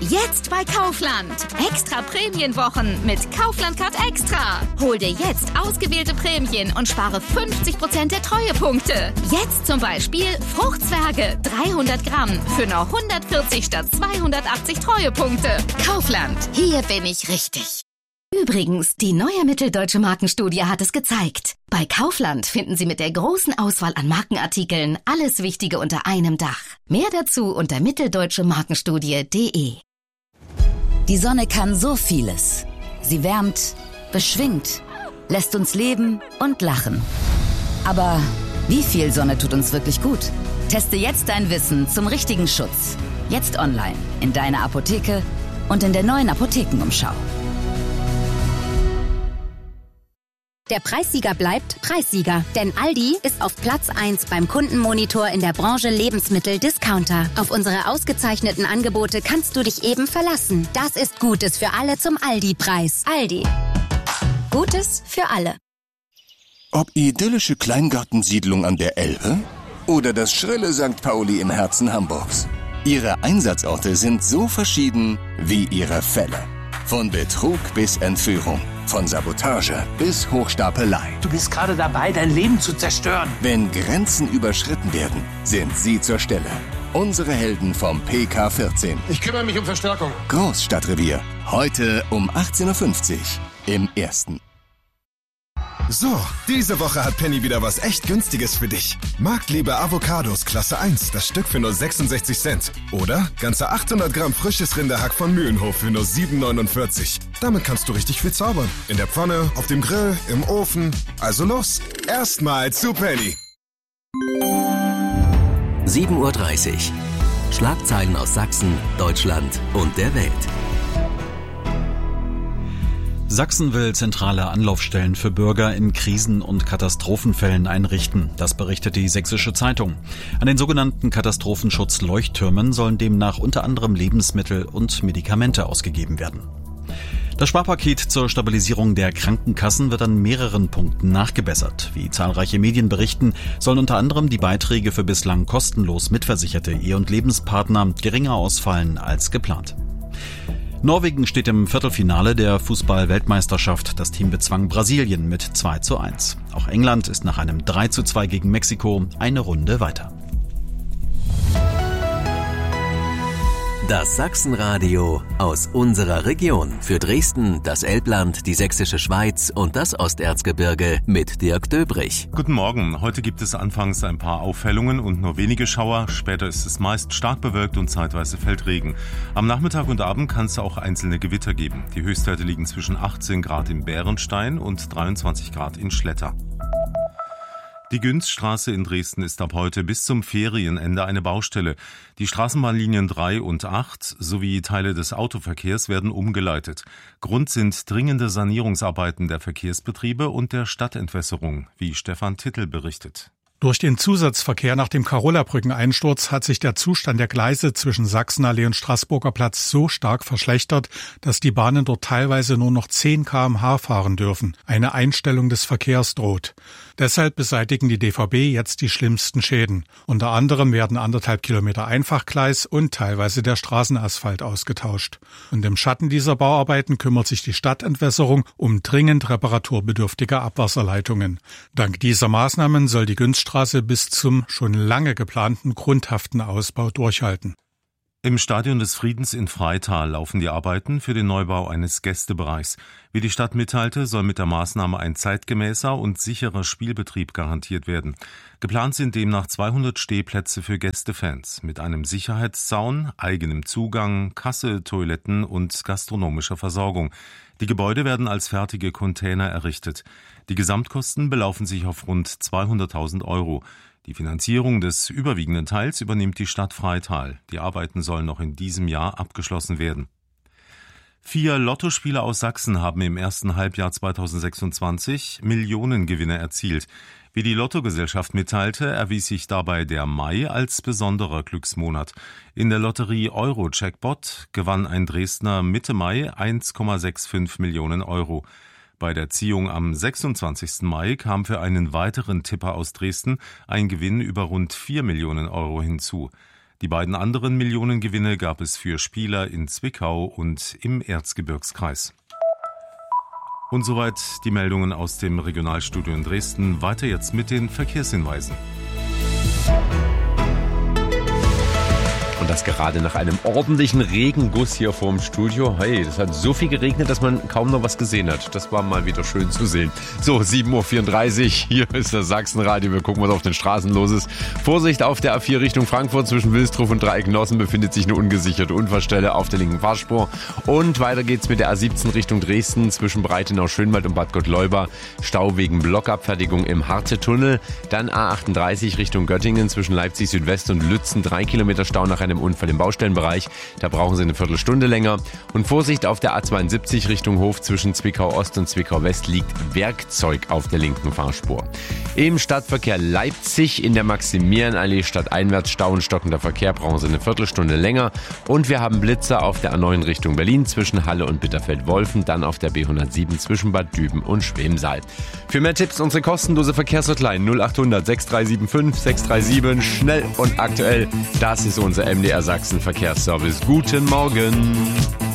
Jetzt bei Kaufland. Extra Prämienwochen mit Kaufland Card Extra. Hol dir jetzt ausgewählte Prämien und spare 50% der Treuepunkte. Jetzt zum Beispiel Fruchtzwerge 300 Gramm für nur 140 statt 280 Treuepunkte. Kaufland, hier bin ich richtig. Übrigens, die neue Mitteldeutsche Markenstudie hat es gezeigt. Bei Kaufland finden Sie mit der großen Auswahl an Markenartikeln alles Wichtige unter einem Dach. Mehr dazu unter mitteldeutschemarkenstudie.de. Die Sonne kann so vieles. Sie wärmt, beschwingt, lässt uns leben und lachen. Aber wie viel Sonne tut uns wirklich gut? Teste jetzt dein Wissen zum richtigen Schutz. Jetzt online, in deiner Apotheke und in der neuen Apothekenumschau. Der Preissieger bleibt Preissieger, denn Aldi ist auf Platz 1 beim Kundenmonitor in der Branche Lebensmittel-Discounter. Auf unsere ausgezeichneten Angebote kannst du dich eben verlassen. Das ist Gutes für alle zum Aldi-Preis. Aldi. Gutes für alle. Ob idyllische Kleingartensiedlung an der Elbe oder das schrille St. Pauli im Herzen Hamburgs. Ihre Einsatzorte sind so verschieden wie ihre Fälle. Von Betrug bis Entführung. Von Sabotage bis Hochstapelei. Du bist gerade dabei, dein Leben zu zerstören. Wenn Grenzen überschritten werden, sind Sie zur Stelle. Unsere Helden vom PK 14. Ich kümmere mich um Verstärkung. Großstadtrevier. Heute um 18.50 Uhr im Ersten. So, diese Woche hat Penny wieder was echt Günstiges für dich. Marktliebe Avocados Klasse 1, das Stück für nur 66 Cent. Oder ganze 800 Gramm frisches Rinderhack von Mühlenhof für nur 7,49. Damit kannst du richtig viel zaubern. In der Pfanne, auf dem Grill, im Ofen. Also los, erstmal zu Penny. 7:30 Uhr. Schlagzeilen aus Sachsen, Deutschland und der Welt. Sachsen will zentrale Anlaufstellen für Bürger in Krisen- und Katastrophenfällen einrichten. Das berichtet die Sächsische Zeitung. An den sogenannten Katastrophenschutz-Leuchttürmen sollen demnach unter anderem Lebensmittel und Medikamente ausgegeben werden. Das Sparpaket zur Stabilisierung der Krankenkassen wird an mehreren Punkten nachgebessert. Wie zahlreiche Medien berichten, sollen unter anderem die Beiträge für bislang kostenlos mitversicherte Ehe- und Lebenspartner geringer ausfallen als geplant. Norwegen steht im Viertelfinale der Fußball-Weltmeisterschaft. Das Team bezwang Brasilien mit 2:1. Auch England ist nach einem 3:2 gegen Mexiko eine Runde weiter. Das Sachsenradio aus unserer Region. Für Dresden, das Elbland, die Sächsische Schweiz und das Osterzgebirge mit Dirk Döbrich. Guten Morgen. Heute gibt es anfangs ein paar Aufhellungen und nur wenige Schauer. Später ist es meist stark bewölkt und zeitweise fällt Regen. Am Nachmittag und Abend kann es auch einzelne Gewitter geben. Die Höchstwerte liegen zwischen 18 Grad in Bärenstein und 23 Grad in Schletter. Die Günzstraße in Dresden ist ab heute bis zum Ferienende eine Baustelle. Die Straßenbahnlinien 3 und 8 sowie Teile des Autoverkehrs werden umgeleitet. Grund sind dringende Sanierungsarbeiten der Verkehrsbetriebe und der Stadtentwässerung, wie Stefan Tittel berichtet. Durch den Zusatzverkehr nach dem Karola-Brückeneinsturz hat sich der Zustand der Gleise zwischen Sachsenallee und Straßburger Platz so stark verschlechtert, dass die Bahnen dort teilweise nur noch 10 km/h fahren dürfen. Eine Einstellung des Verkehrs droht. Deshalb beseitigen die DVB jetzt die schlimmsten Schäden. Unter anderem werden 1,5 Kilometer Einfachgleis und teilweise der Straßenasphalt ausgetauscht. Und im Schatten dieser Bauarbeiten kümmert sich die Stadtentwässerung um dringend reparaturbedürftige Abwasserleitungen. Dank dieser Maßnahmen soll die Günzstraße bis zum schon lange geplanten grundhaften Ausbau durchhalten. Im Stadion des Friedens in Freital laufen die Arbeiten für den Neubau eines Gästebereichs. Wie die Stadt mitteilte, soll mit der Maßnahme ein zeitgemäßer und sicherer Spielbetrieb garantiert werden. Geplant sind demnach 200 Stehplätze für Gästefans mit einem Sicherheitszaun, eigenem Zugang, Kasse, Toiletten und gastronomischer Versorgung. Die Gebäude werden als fertige Container errichtet. Die Gesamtkosten belaufen sich auf rund 200.000 Euro. Die Finanzierung des überwiegenden Teils übernimmt die Stadt Freital. Die Arbeiten sollen noch in diesem Jahr abgeschlossen werden. 4 Lottospieler aus Sachsen haben im ersten Halbjahr 2026 Millionengewinne erzielt. Wie die Lottogesellschaft mitteilte, erwies sich dabei der Mai als besonderer Glücksmonat. In der Lotterie Euro-Jackpot gewann ein Dresdner Mitte Mai 1,65 Millionen Euro. Bei der Ziehung am 26. Mai kam für einen weiteren Tipper aus Dresden ein Gewinn über rund 4 Millionen Euro hinzu. Die beiden anderen Millionengewinne gab es für Spieler in Zwickau und im Erzgebirgskreis. Und soweit die Meldungen aus dem Regionalstudio in Dresden. Weiter jetzt mit den Verkehrshinweisen. Und das gerade nach einem ordentlichen Regenguss hier vorm Studio. Hey, das hat so viel geregnet, dass man kaum noch was gesehen hat. Das war mal wieder schön zu sehen. So, 7.34 Uhr, hier ist das Sachsenradio. Wir gucken, was auf den Straßen los ist. Vorsicht auf der A4 Richtung Frankfurt zwischen Wilsdruf und Dreiecknossen befindet sich eine ungesicherte Unfallstelle auf der linken Fahrspur. Und weiter geht's mit der A17 Richtung Dresden zwischen Breitenau-Schönwald und Bad Gottleuba. Stau wegen Blockabfertigung im Harze-Tunnel. Dann A38 Richtung Göttingen zwischen Leipzig Südwest und Lützen. 3 Kilometer Stau nach einem Unfall im Baustellenbereich. Da brauchen Sie eine Viertelstunde länger. Und Vorsicht auf der A72 Richtung Hof zwischen Zwickau Ost und Zwickau West liegt Werkzeug auf der linken Fahrspur. Im Stadtverkehr Leipzig in der Maximilianallee stadteinwärts Stau und stockender Verkehr, brauchen Sie eine Viertelstunde länger. Und wir haben Blitzer auf der A9 Richtung Berlin zwischen Halle und Bitterfeld-Wolfen, dann auf der B107 zwischen Bad Düben und Schwemsaal. Für mehr Tipps unsere kostenlose Verkehrshotline 0800 6375 637. Schnell und aktuell. Das ist unser MDR Sachsen Verkehrsservice. Guten Morgen.